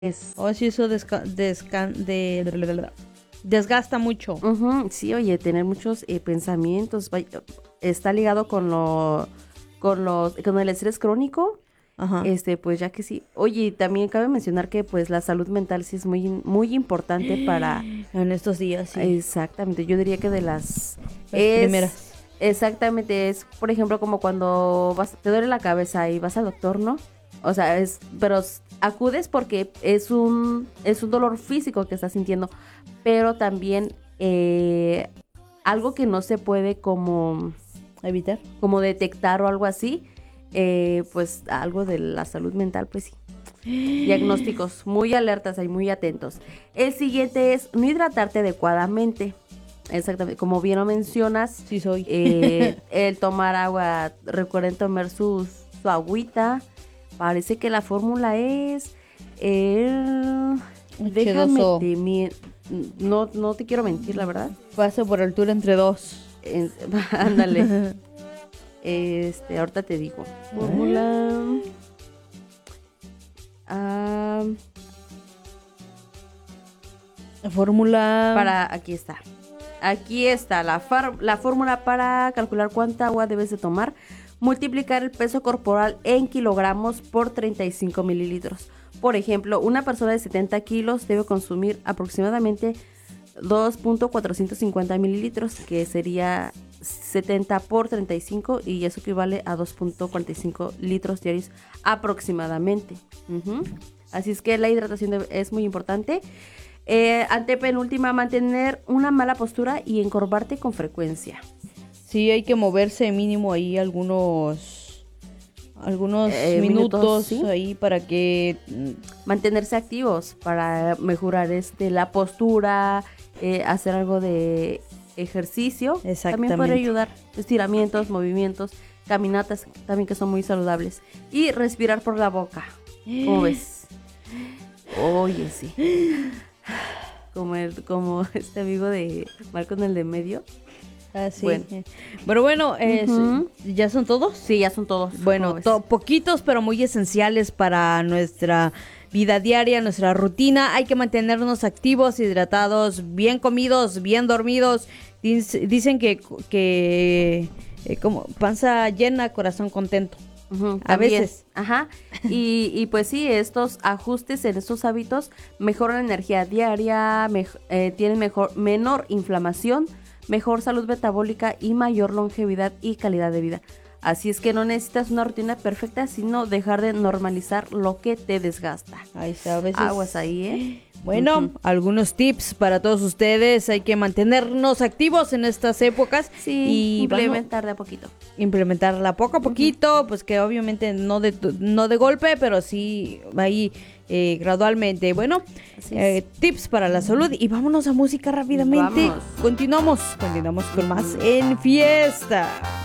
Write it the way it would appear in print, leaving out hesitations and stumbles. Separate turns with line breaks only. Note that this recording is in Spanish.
O si eso desgasta mucho.
Sí, oye, tener muchos pensamientos está ligado con el estrés crónico.
Ajá.
Pues ya que sí. Oye, y también cabe mencionar que pues la salud mental sí es muy muy importante para
En estos días, sí.
exactamente. Yo diría que de las
primeras.
Exactamente, es por ejemplo como cuando te duele la cabeza y vas al doctor, ¿no? O sea, pero acudes porque es un dolor físico que estás sintiendo, pero también algo que no se puede como
Evitar.
como detectar o algo así, pues algo de la salud mental, pues sí. Diagnósticos muy alertas y muy atentos. El siguiente es no hidratarte adecuadamente. Exactamente, como bien lo mencionas.
Sí soy.
El tomar agua, recuerden tomar su agüita. Parece que la fórmula es déjame no te quiero mentir, la verdad.
Paso por altura entre dos.
Ándale. Ahorita te digo. Fórmula.
Fórmula.
Aquí está. Aquí está la fórmula para calcular cuánta agua debes de tomar. Multiplicar el peso corporal en kilogramos por 35 mililitros. Por ejemplo, una persona de 70 kilos debe consumir aproximadamente 2.450 mililitros, que sería 70 por 35, y eso equivale a 2.45 litros diarios aproximadamente. Así es que la hidratación es muy importante. Antepenúltima, mantener una mala postura y encorvarte con frecuencia.
Sí, hay que moverse mínimo ahí algunos minutos, ¿sí? Ahí para que
mantenerse activos, para mejorar la postura, hacer algo de ejercicio. También puede ayudar, estiramientos, movimientos, caminatas también, que son muy saludables, y respirar por la boca. ¿Cómo ves? Oye, sí. Como este amigo de Malcolm, el de medio.
Sí. Bueno, ¿ya son todos?
Sí, ya son todos.
Bueno, poquitos, pero muy esenciales para nuestra vida diaria, nuestra rutina. Hay que mantenernos activos, hidratados, bien comidos, bien dormidos. Dicen que como panza llena, corazón contento. A veces.
Ajá. Y pues sí, estos ajustes en estos hábitos mejoran la energía diaria, tienen menor inflamación, mejor salud metabólica y mayor longevidad y calidad de vida. Así es que no necesitas una rutina perfecta, sino dejar de normalizar lo que te desgasta.
Ahí está, a veces.
Aguas ahí,
Bueno, algunos tips para todos ustedes. Hay que mantenernos activos en estas épocas.
Sí, y implementar de a poquito.
Implementarla poco a poquito, pues que obviamente no de golpe, pero sí ahí gradualmente. Bueno, tips para la salud, y vámonos a música rápidamente. Continuamos con más En Fiesta.